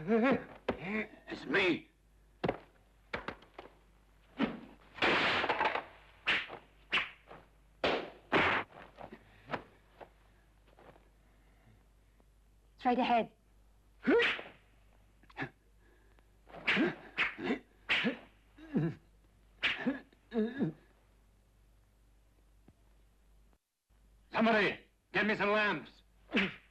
It's me. Straight ahead. Somebody, get me some lamps.